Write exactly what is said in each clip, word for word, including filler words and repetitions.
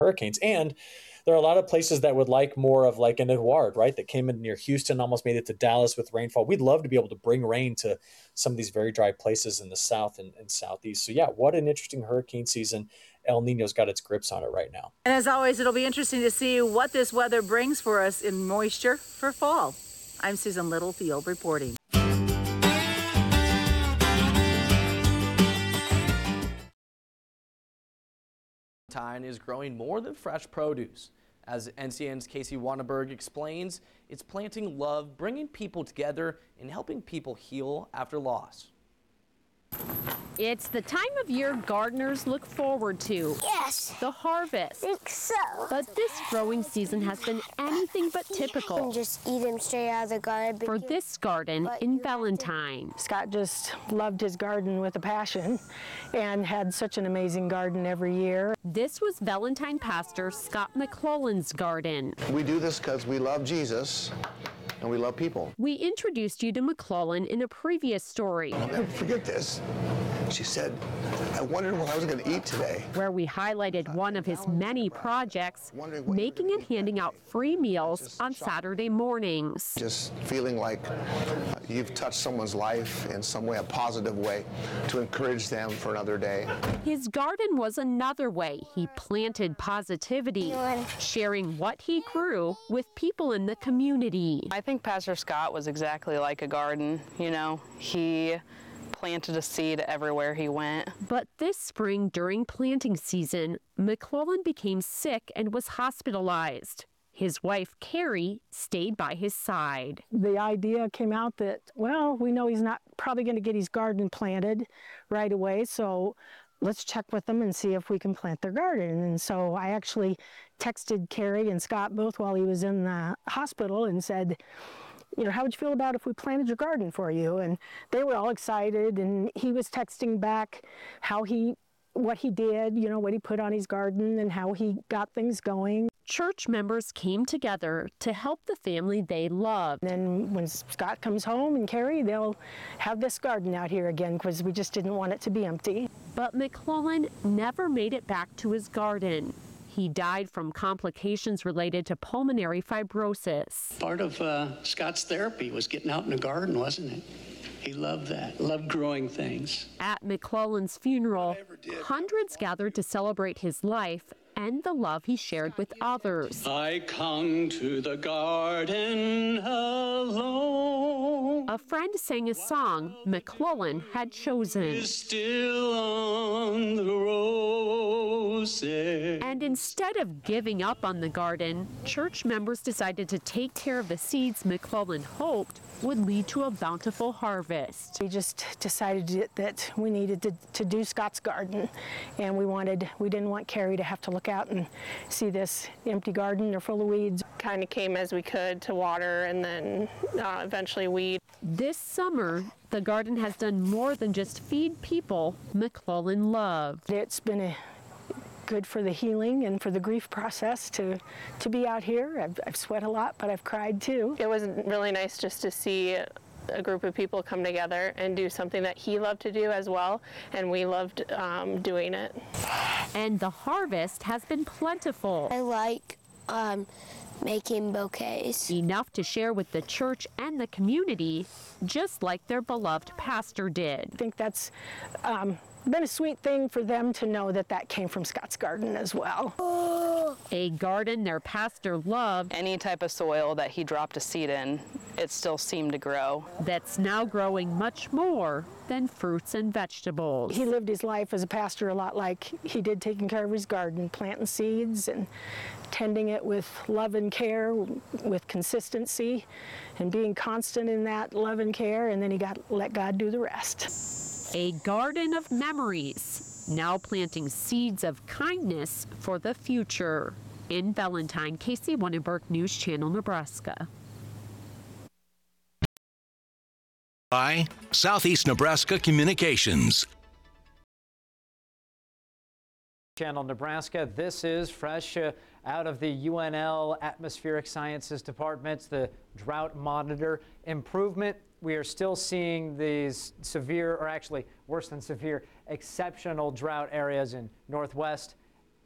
hurricanes. And there are a lot of places that would like more of like an Edouard, right? That came in near Houston, almost made it to Dallas with rainfall. We'd love to be able to bring rain to some of these very dry places in the south and, and southeast. So yeah, what an interesting hurricane season. El Nino's got its grips on it right now. And as always, it'll be interesting to see what this weather brings for us in moisture for fall. I'm Susan Littlefield reporting. Valentine is growing more than fresh produce. As N C N's Casey Wanneberg explains, it's planting love, bringing people together, and helping people heal after loss. It's the time of year gardeners look forward to. Yes. The harvest. I think so. But this growing season has been anything but typical. You can just eat them straight out of the garden. For this garden in Valentine. Scott just loved his garden with a passion and had such an amazing garden every year. This was Valentine pastor Scott McClellan's garden. We do this because we love Jesus and we love people. We introduced you to McClellan in a previous story. I'll never forget this. She said, I wondered what I was going to eat today. Where we highlighted one of his many projects, making and handing out free meals on Saturday mornings. Just feeling like you've touched someone's life in some way, a positive way, to encourage them for another day. His garden was another way he planted positivity, sharing what he grew with people in the community. I think Pastor Scott was exactly like a garden, you know. He planted a seed everywhere he went. But this spring during planting season, McClellan became sick and was hospitalized. His wife, Carrie, stayed by his side. The idea came out that, well, we know he's not probably going to get his garden planted right away, so let's check with them and see if we can plant their garden. And so I actually texted Carrie and Scott both while he was in the hospital and said, you know, how would you feel about if we planted your garden for you? And they were all excited, and he was texting back how he, what he did, you know, what he put on his garden and how he got things going. Church members came together to help the family they love. And then when Scott comes home and Carrie, they'll have this garden out here again because we just didn't want it to be empty. But McClellan never made it back to his garden. He died from complications related to pulmonary fibrosis. Part of uh, Scott's therapy was getting out in the garden, wasn't it? He loved that, loved growing things. At McClellan's funeral, hundreds gathered to celebrate his life and the love he shared with others. I come to the garden alone. A friend sang a song McClellan had chosen. Still on the roses. And instead of giving up on the garden, church members decided to take care of the seeds McClellan hoped would lead to a bountiful harvest. We just decided that we needed to, to do Scott's garden, and we wanted, we didn't want Carrie to have to look out and see this empty garden or full of weeds. Kind of came as we could to water and then uh, eventually weed. This summer, the garden has done more than just feed people McClellan loved. It's been a good for the healing and for the grief process to to be out here. I've, I've sweat a lot, but I've cried too. It was really nice just to see a group of people come together and do something that he loved to do as well, and we loved um, doing it. And the harvest has been plentiful. I like um, making bouquets. Enough to share with the church and the community, just like their beloved pastor did. I think that's um, been a sweet thing for them to know that that came from Scott's garden as well. A garden their pastor loved. Any type of soil that he dropped a seed in, it still seemed to grow. That's now growing much more than fruits and vegetables. He lived his life as a pastor a lot like he did, taking care of his garden, planting seeds and tending it with love and care, with consistency, and being constant in that love and care, and then he got let God do the rest. A garden of memories, now planting seeds of kindness for the future. In Valentine, Casey Wanneberg, News Channel, Nebraska. By Southeast Nebraska Communications. Channel Nebraska. This is fresh uh, out of the U N L Atmospheric Sciences Department, the drought monitor improvement. We are still seeing these severe, or actually worse than severe, exceptional drought areas in Northwest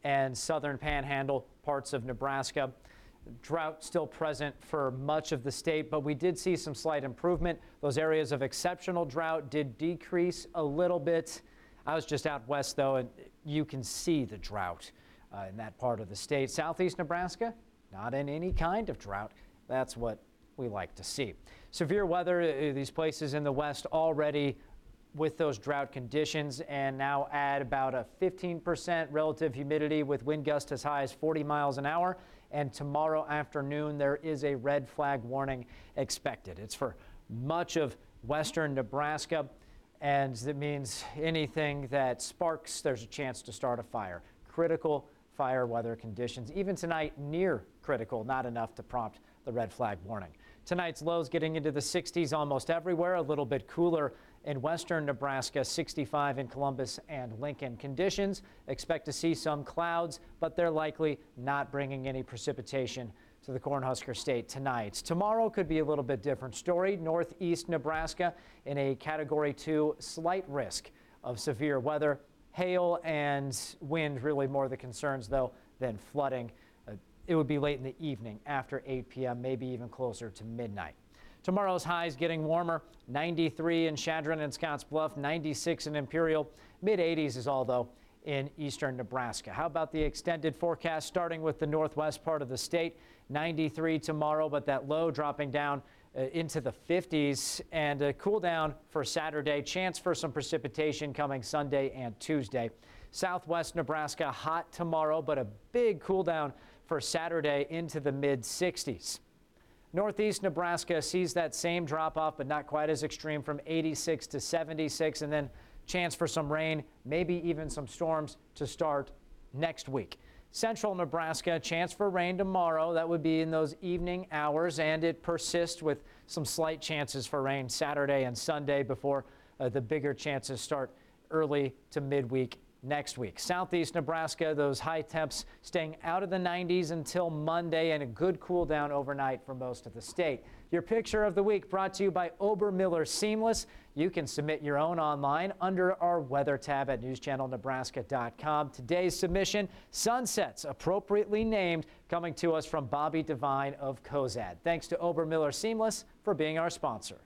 and southern panhandle parts of Nebraska. Drought still present for much of the state, but we did see some slight improvement. Those areas of exceptional drought did decrease a little bit. I was just out west, though, and you can see the drought uh, in that part of the state. Southeast Nebraska, not in any kind of drought. That's what we like to see. Severe weather, uh, these places in the west already with those drought conditions, and now add about a fifteen percent relative humidity with wind gusts as high as forty miles an hour. And tomorrow afternoon, there is a red flag warning expected. It's for much of western Nebraska, and it means anything that sparks, there's a chance to start a fire. Critical fire weather conditions, even tonight near critical, not enough to prompt the red flag warning. Tonight's lows getting into the sixties almost everywhere, a little bit cooler in western Nebraska, sixty-five in Columbus and Lincoln. Conditions, expect to see some clouds, but they're likely not bringing any precipitation to the Cornhusker State tonight. Tomorrow could be a little bit different story. Northeast Nebraska in a category two, slight risk of severe weather. Hail and wind really more the concerns, though, than flooding. Uh, it would be late in the evening after eight p m, maybe even closer to midnight. Tomorrow's highs getting warmer, ninety-three in Chadron and Scottsbluff, ninety-six in Imperial, mid eighties is all, though, in eastern Nebraska. How about the extended forecast starting with the northwest part of the state? ninety-three tomorrow, but that low dropping down uh, into the fifties, and a cool down for Saturday. Chance for some precipitation coming Sunday and Tuesday. Southwest Nebraska hot tomorrow, but a big cool down for Saturday into the mid sixties. Northeast Nebraska sees that same drop off, but not quite as extreme, from eighty-six to seventy-six, and then chance for some rain, maybe even some storms to start next week. Central Nebraska, chance for rain tomorrow. That would be in those evening hours, and it persists with some slight chances for rain Saturday and Sunday before uh, the bigger chances start early to midweek next week. Southeast Nebraska, those high temps staying out of the nineties until Monday, and a good cool down overnight for most of the state. Your picture of the week brought to you by Obermiller Seamless. You can submit your own online under our weather tab at news channel nebraska dot com. Today's submission, Sunsets, appropriately named, coming to us from Bobby Devine of Cozad. Thanks to Obermiller Seamless for being our sponsor.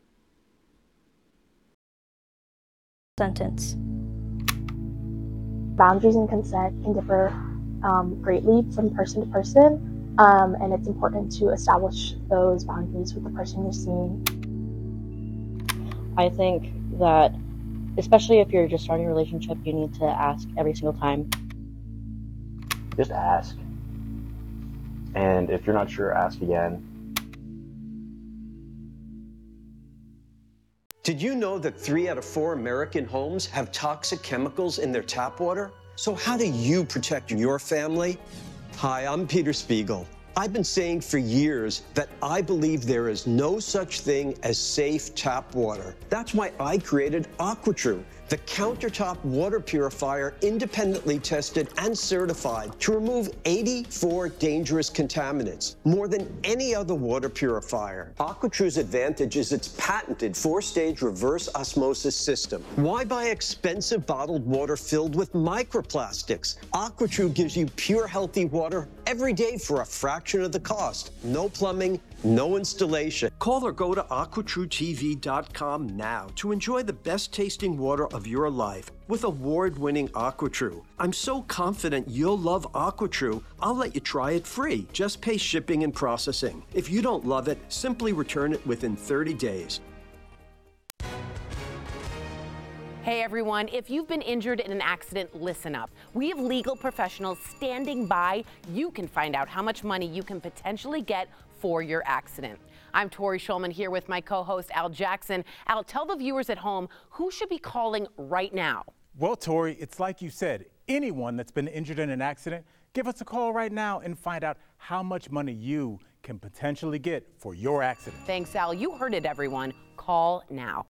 Sentence. Boundaries and consent can differ um, greatly from person to person, um, and it's important to establish those boundaries with the person you're seeing. I think that, especially if you're just starting a relationship, you need to ask every single time. Just ask. And if you're not sure, ask again. Did you know that three out of four American homes have toxic chemicals in their tap water? So how do you protect your family? Hi, I'm Peter Spiegel. I've been saying for years that I believe there is no such thing as safe tap water. That's why I created AquaTrue, the countertop water purifier independently tested and certified to remove eighty-four dangerous contaminants, more than any other water purifier. AquaTrue's advantage is its patented four-stage reverse osmosis system. Why buy expensive bottled water filled with microplastics? AquaTrue gives you pure, healthy water every day for a fraction of the cost. No plumbing, no installation. Call or go to aqua true T V dot com now to enjoy the best tasting water of your life with award-winning AquaTrue. I'm so confident you'll love AquaTrue, I'll let you try it free. Just pay shipping and processing. If you don't love it, simply return it within thirty days. Hey everyone, if you've been injured in an accident, listen up. We have legal professionals standing by. You can find out how much money you can potentially get for your accident. I'm Tori Schulman here with my co-host Al Jackson. Al, tell the viewers at home who should be calling right now. Well, Tori, it's like you said, anyone that's been injured in an accident, give us a call right now and find out how much money you can potentially get for your accident. Thanks, Al. You heard it, everyone. Call now.